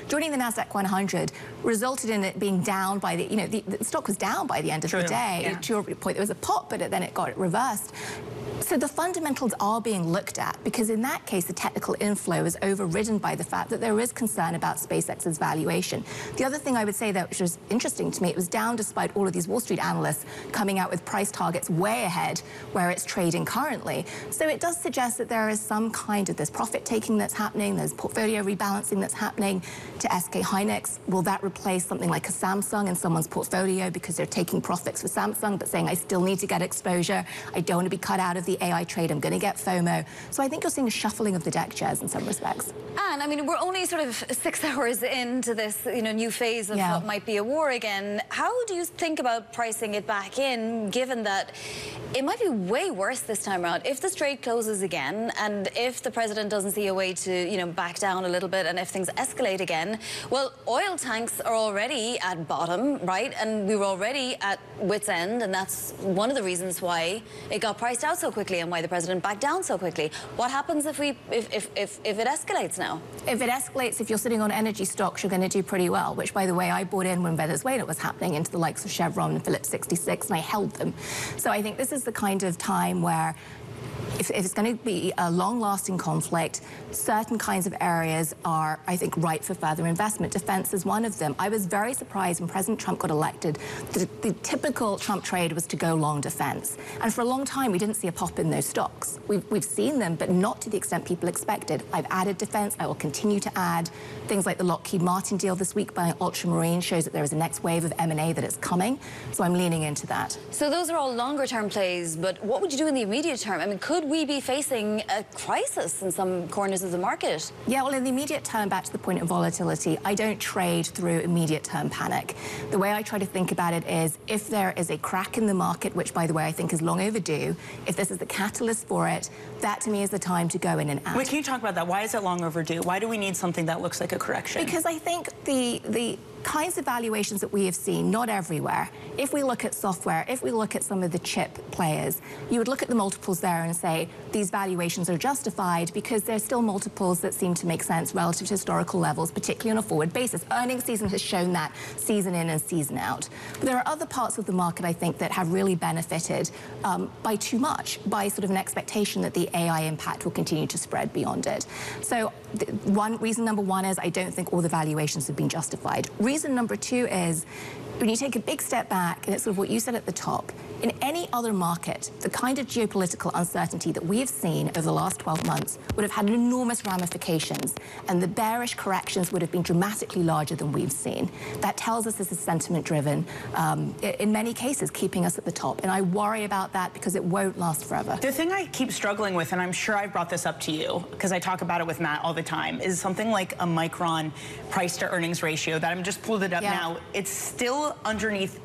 joining the NASDAQ 100 resulted in it being down by the, the stock was down by the end of the day. Yeah. To your point, there was a pop, but then it got reversed. So the fundamentals are being looked at, because in that case, the technical inflow is overridden by the fact that there is concern about SpaceX's valuation. The other thing I would say that, which was interesting to me, it was down despite all of these Wall Street analysts coming out with price targets way ahead where it's trading currently. So it does suggest that there is some kind of this profit taking that's happening, there's portfolio rebalancing that's happening to SK Hynix. Will that replace something like a Samsung in someone's portfolio because they're taking profits for Samsung but saying, I still need to get exposure, I don't want to be cut out of the AI trade, I'm going to get FOMO. So I think you're seeing a shuffling of the deck chairs in some respects. And I mean, we're only sort of 6 hours into this, new phase of what might be a war again. How do you think about pricing it back in, given that it might be way worse this time around? If the strait closes again, and if the president doesn't see a way to, back down a little bit, and if things escalate again, well, oil tanks are already at bottom, right? And we were already at wit's end, and that's one of the reasons why it got priced out so quickly and why the president backed down so quickly. What happens if it escalates now? If it escalates, if you're sitting on energy stocks, you're going to do pretty well, which, by the way, I bought in when Venezuela was happening into the likes of Chevron and Phillips 66, and I held them. So I think this is the kind of time where if it's going to be a long-lasting conflict, certain kinds of areas are, I think, ripe for further investment. Defense is one of them. I was very surprised when President Trump got elected that the typical Trump trade was to go long defense. And for a long time, we didn't see a pop in those stocks. We've seen them, but not to the extent people expected. I've added defense. I will continue to add. Things like the Lockheed Martin deal this week by Ultramarine shows that there is a next wave of M&A that is coming. So I'm leaning into that. So those are all longer-term plays, but what would you do in the immediate term? I mean, could we be facing a crisis in some corners of the market? Yeah, well, in the immediate term, back to the point of volatility, I don't trade through immediate-term panic. The way I try to think about it is, if there is a crack in the market, which, by the way, I think is long overdue, if this is the catalyst for it, that, to me, is the time to go in and add. Wait, can you talk about that? Why is it long overdue? Why do we need something that looks like a correction? Because I think the kinds of valuations that we have seen, not everywhere. If we look at software, if we look at some of the chip players, you would look at the multiples there and say these valuations are justified because there's still multiples that seem to make sense relative to historical levels, particularly on a forward basis. Earnings season has shown that season in and season out. But there are other parts of the market, I think, that have really benefited by too much, by sort of an expectation that the AI impact will continue to spread beyond it. So reason number one is I don't think all the valuations have been justified. Reason number two is when you take a big step back, and it's sort of what you said at the top, in any other market, the kind of geopolitical uncertainty that we have seen over the last 12 months would have had enormous ramifications, and the bearish corrections would have been dramatically larger than we've seen. That tells us this is sentiment-driven, in many cases, keeping us at the top. And I worry about that because it won't last forever. The thing I keep struggling with, and I'm sure I've brought this up to you, because I talk about it with Matt all the time, is something like a Micron price-to-earnings ratio that I'm just pulled it up now. It's still underneath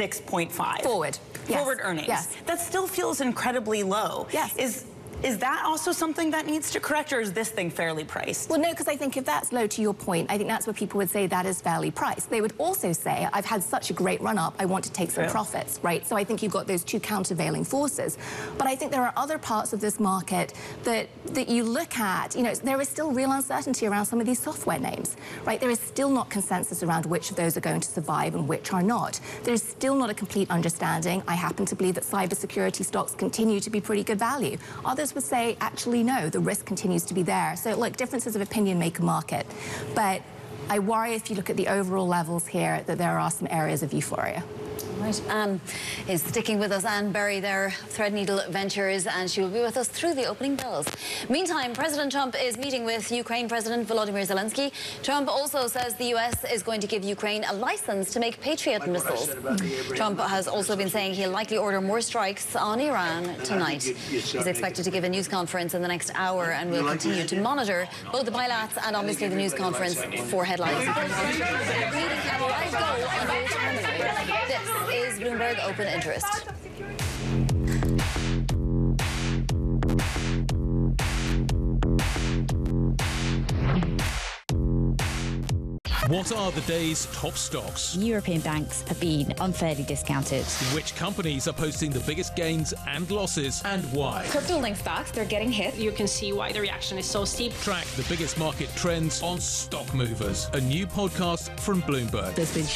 6.5. Forward. Yes. Forward earnings. Yes. That still feels incredibly low. Yes. Is that also something that needs to correct, or is this thing fairly priced? Well, no, because I think if that's low, to your point, I think that's where people would say that is fairly priced. They would also say, I've had such a great run-up, I want to take some profits, right? So I think you've got those two countervailing forces. But I think there are other parts of this market that you look at, there is still real uncertainty around some of these software names, right? There is still not consensus around which of those are going to survive and which are not. There's still not a complete understanding. I happen to believe that cybersecurity stocks continue to be pretty good value. Others would say, actually, no, the risk continues to be there. So, look, differences of opinion make a market. But I worry if you look at the overall levels here that there are some areas of euphoria. Right, Anne is sticking with us. Anne Berry there, Threadneedle Ventures, and she will be with us through the opening bells. Meantime, President Trump is meeting with Ukraine President Volodymyr Zelensky. Trump also says the U.S. is going to give Ukraine a license to make Patriot missiles. Trump has also been saying he'll likely order more strikes on Iran tonight. He's expected to give a news conference in the next hour and will continue to monitor both the bilats and obviously the news conference for headlines. This is Bloomberg Open Interest. What are the day's top stocks? European banks have been unfairly discounted. Which companies are posting the biggest gains and losses, and why? Crypto-linked stocks, they're getting hit. You can see why the reaction is so steep. Track the biggest market trends on Stock Movers, a new podcast from Bloomberg. There's been